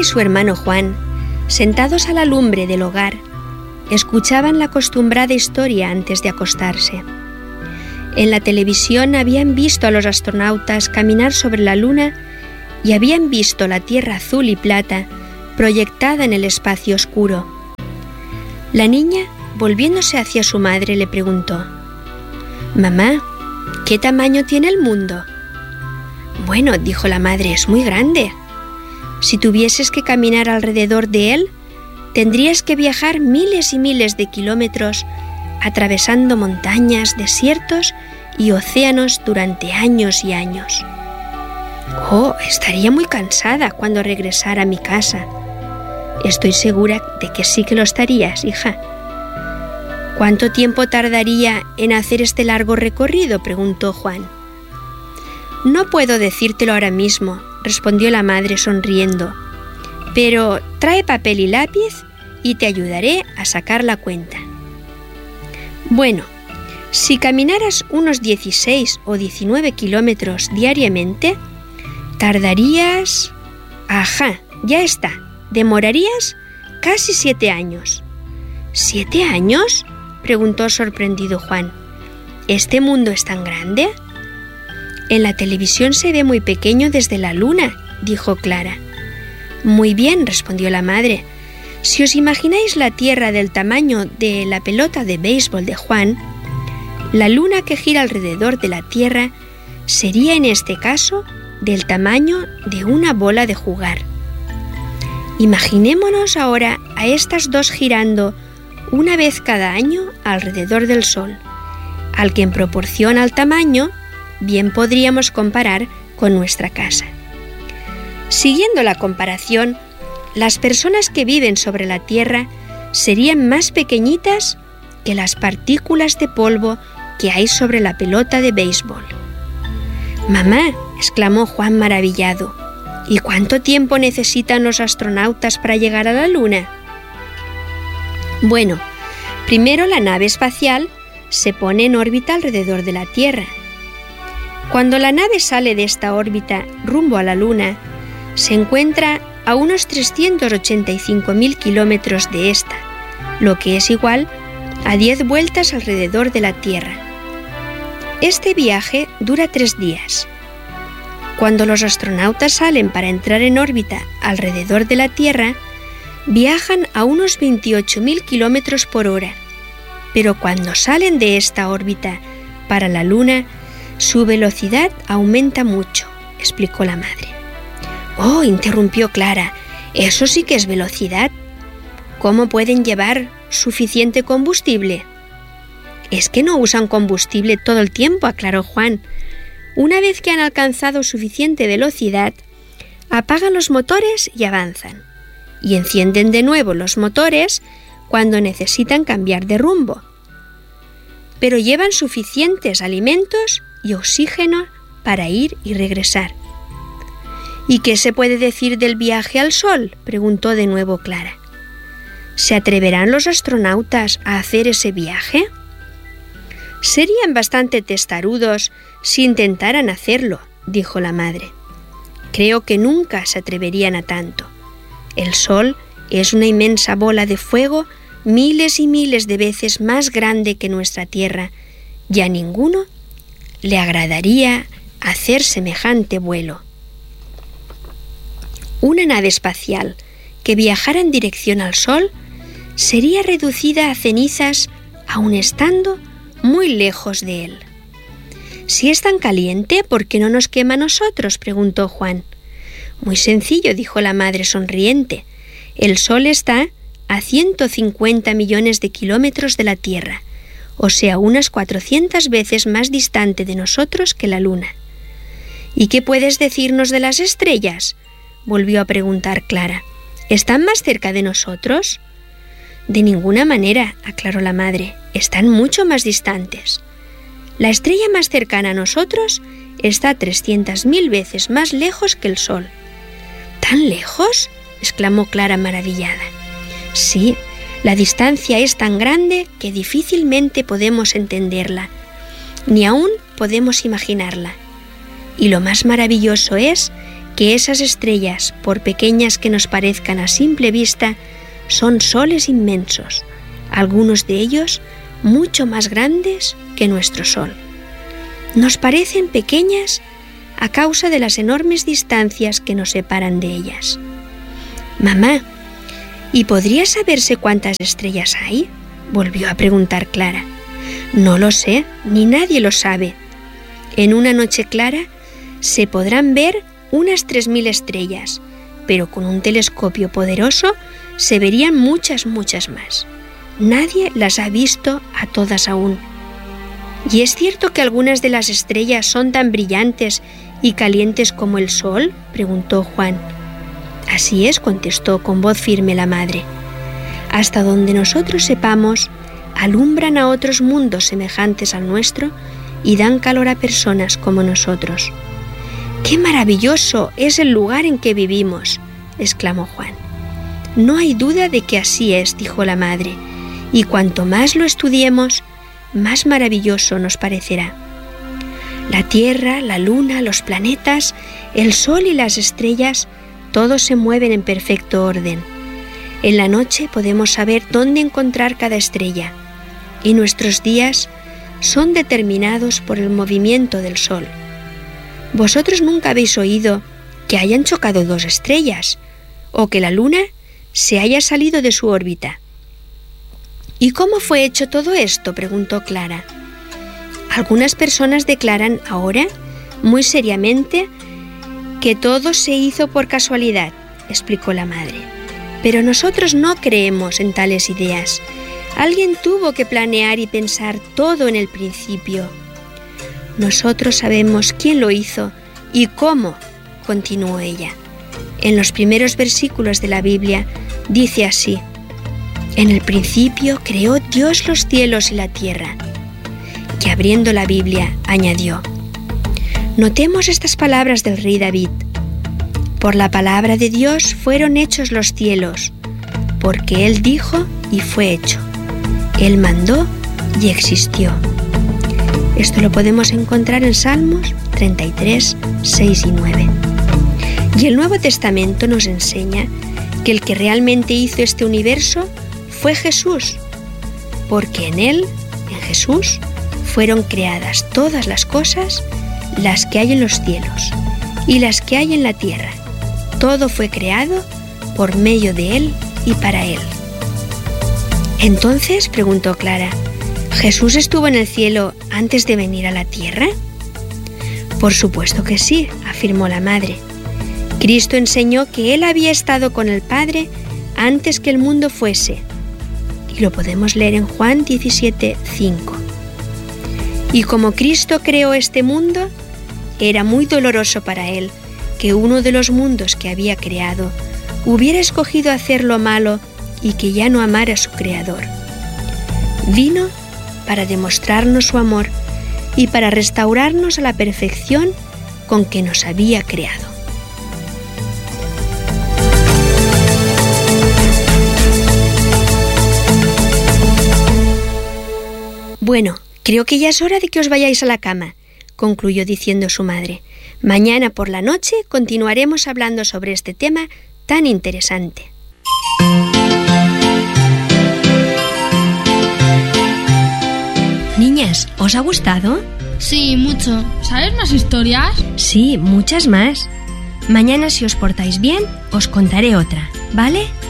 y su hermano Juan, sentados a la lumbre del hogar, escuchaban la acostumbrada historia antes de acostarse. En la televisión habían visto a los astronautas caminar sobre la Luna y habían visto la Tierra azul y plata proyectada en el espacio oscuro. La niña, volviéndose hacia su madre, le preguntó: «Mamá, ¿qué tamaño tiene el mundo?». «Bueno», dijo la madre, «es muy grande. Si tuvieses que caminar alrededor de él, tendrías que viajar miles y miles de kilómetros, atravesando montañas, desiertos y océanos durante años y años». «Oh, estaría muy cansada cuando regresara a mi casa». «Estoy segura de que sí que lo estarías, hija». «¿Cuánto tiempo tardaría en hacer este largo recorrido?», preguntó Juan. «No puedo decírtelo ahora mismo», respondió la madre sonriendo, «pero trae papel y lápiz y te ayudaré a sacar la cuenta». «Bueno, si caminaras unos 16 o 19 kilómetros diariamente, tardarías... Ajá, ya está, demorarías casi 7 años». «¿7 años?», preguntó sorprendido Juan. «¿Este mundo es tan grande?». «En la televisión se ve muy pequeño desde la Luna», dijo Clara. «Muy bien», respondió la madre. «Si os imagináis la Tierra del tamaño de la pelota de béisbol de Juan, la Luna que gira alrededor de la Tierra sería en este caso del tamaño de una bola de jugar. Imaginémonos ahora a estas dos girando una vez cada año alrededor del Sol, al que en proporción al tamaño bien podríamos comparar con nuestra casa. Siguiendo la comparación, las personas que viven sobre la Tierra serían más pequeñitas que las partículas de polvo que hay sobre la pelota de béisbol». «Mamá», exclamó Juan maravillado, «¿y cuánto tiempo necesitan los astronautas para llegar a la Luna?». «Bueno, primero la nave espacial se pone en órbita alrededor de la Tierra. Cuando la nave sale de esta órbita rumbo a la Luna, se encuentra a unos 385.000 kilómetros de esta, lo que es igual a 10 vueltas alrededor de la Tierra. Este viaje dura 3 días. Cuando los astronautas salen para entrar en órbita alrededor de la Tierra, viajan a unos 28.000 kilómetros por hora, pero cuando salen de esta órbita para la Luna, su velocidad aumenta mucho», explicó la madre. «Oh», interrumpió Clara, «eso sí que es velocidad. ¿Cómo pueden llevar suficiente combustible?». «Es que no usan combustible todo el tiempo», aclaró Juan. «Una vez que han alcanzado suficiente velocidad, apagan los motores y avanzan, y encienden de nuevo los motores cuando necesitan cambiar de rumbo. Pero llevan suficientes alimentos y oxígeno para ir y regresar». «¿Y qué se puede decir del viaje al Sol?», preguntó de nuevo Clara. «¿Se atreverán los astronautas a hacer ese viaje?». «Serían bastante testarudos si intentaran hacerlo», dijo la madre. «Creo que nunca se atreverían a tanto. El Sol es una inmensa bola de fuego miles y miles de veces más grande que nuestra Tierra, y a ninguno le agradaría hacer semejante vuelo». Una nave espacial que viajara en dirección al Sol sería reducida a cenizas aun estando muy lejos de él. «Si es tan caliente, ¿por qué no nos quema a nosotros?», preguntó Juan. «Muy sencillo», dijo la madre sonriente. «El Sol está a 150 millones de kilómetros de la Tierra, o sea, unas 400 veces más distante de nosotros que la Luna». «¿Y qué puedes decirnos de las estrellas?», volvió a preguntar Clara. «¿Están más cerca de nosotros?». «De ninguna manera», aclaró la madre, «están mucho más distantes. La estrella más cercana a nosotros está 300.000 veces más lejos que el Sol». «¿Tan lejos?», exclamó Clara maravillada. «Sí, la distancia es tan grande que difícilmente podemos entenderla, ni aún podemos imaginarla. Y lo más maravilloso es que esas estrellas, por pequeñas que nos parezcan a simple vista, son soles inmensos, algunos de ellos mucho más grandes que nuestro Sol. Nos parecen pequeñas a causa de las enormes distancias que nos separan de ellas. Mamá, ¿y podría saberse cuántas estrellas hay?, volvió a preguntar Clara. No lo sé, ni nadie lo sabe. En una noche clara se podrán ver unas 3.000 estrellas, pero con un telescopio poderoso se verían muchas más. Nadie las ha visto a todas aún. ¿Y es cierto que algunas de las estrellas son tan brillantes y calientes como el Sol?, preguntó Juan. Así es, contestó con voz firme la madre. Hasta donde nosotros sepamos, alumbran a otros mundos semejantes al nuestro y dan calor a personas como nosotros. ¡Qué maravilloso es el lugar en que vivimos!, exclamó Juan. No hay duda de que así es, dijo la madre, y cuanto más lo estudiemos, más maravilloso nos parecerá. La Tierra, la Luna, los planetas, el Sol y las estrellas, todos se mueven en perfecto orden. En la noche podemos saber dónde encontrar cada estrella, y nuestros días son determinados por el movimiento del Sol. Vosotros nunca habéis oído que hayan chocado dos estrellas, o que la Luna se haya salido de su órbita. ¿Y cómo fue hecho todo esto?, preguntó Clara. Algunas personas declaran ahora, muy seriamente, que todo se hizo por casualidad, explicó la madre. Pero nosotros no creemos en tales ideas. Alguien tuvo que planear y pensar todo en el principio. Nosotros sabemos quién lo hizo y cómo, continuó ella. En los primeros versículos de la Biblia dice así: en el principio creó Dios los cielos y la tierra. Y abriendo la Biblia añadió: notemos estas palabras del rey David. Por la palabra de Dios fueron hechos los cielos, porque Él dijo y fue hecho. Él mandó y existió. Esto lo podemos encontrar en Salmos 33, 6 y 9. Y el Nuevo Testamento nos enseña que el que realmente hizo este universo fue Jesús, porque en Él, en Jesús, fueron creadas todas las cosas, las que hay en los cielos y las que hay en la tierra. Todo fue creado por medio de Él y para Él. Entonces, preguntó Clara, ¿Jesús estuvo en el cielo antes de venir a la tierra? Por supuesto que sí, afirmó la madre. Cristo enseñó que Él había estado con el Padre antes que el mundo fuese. Y lo podemos leer en Juan 17, 5. Y como Cristo creó este mundo, era muy doloroso para Él que uno de los mundos que había creado hubiera escogido hacer lo malo y que ya no amara a su Creador. Vino para demostrarnos su amor y para restaurarnos a la perfección con que nos había creado. Bueno, creo que ya es hora de que os vayáis a la cama, concluyó diciendo su madre. Mañana por la noche continuaremos hablando sobre este tema tan interesante. Niñas, ¿os ha gustado? Sí, mucho. ¿Sabes más historias? Sí, muchas más. Mañana, si os portáis bien, os contaré otra, ¿vale?